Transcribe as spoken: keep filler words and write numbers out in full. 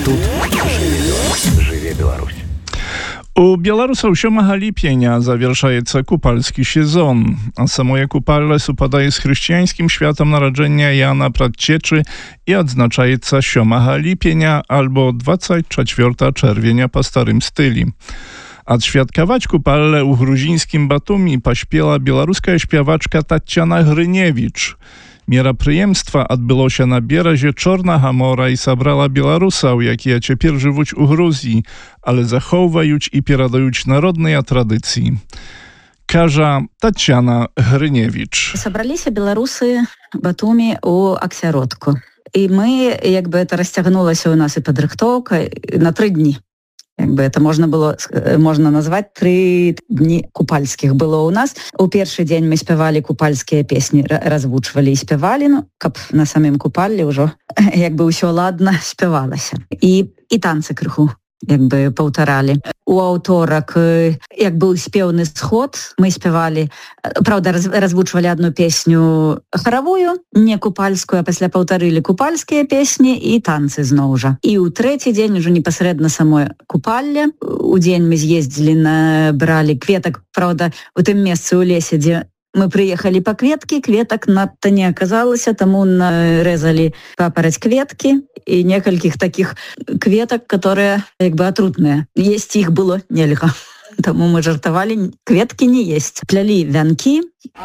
Тут жыве Беларусь. У беларусаў сёмага ліпеня завяршаецца купальскі сезон, а самое купалле супадае з хрысціянскім святам нараджэння Яна Прадцечы і адзначаецца сёмага ліпеня альбо двадцать четвёртого чэрвеня па старым стылі. Адсвяткаваць купалле ў грузінскім Батумі паспела беларуская śpiewaczka Таццяна Грыневіч. Мерапрыемства адбылося на беразе Чорнага мора і сабрала беларусаў, якія цяпер жывуць у Грузіі, але захоўваюць і перадаюць народныя традыцыі. Кажа Таццяна Грыневіч. Сабраліся беларусы Батумі ў асяродку. І мы, як бы это расцягнулася ў нас і падрыхтоўка на тры дні. Як бы это можна было можна назваць тры дні купальскіх было ў нас. У першы дзень мы спявалі купальскія песні, развучвалі і спявалі, ну, каб на самім купаллі ўжо як бы ўсё ладна спявалася. І і танцы крыху як бы паўтаралі. У аўторак як быў спеўны сход, мы спявалі, праўда, развучвалі адну песню харавую, не купальскую, а пасля паўтарылі купальскія песні і танцы зноў жа. І ў трэці дзень ужо непасрэдна самое купалле. У дзень мы з'ездзілі, набралі кветак, праўда, у тым месцы ў лесе, дзе мы прыехалі па кветкі, кветак надта не аказалася, таму нарэзалі папараць кветкі і некалькіх такіх кветак, которые як бы атрутныя. Есці іх было нельга. Таму мы жартавалі, кветкі не есць. Плялі вянкі.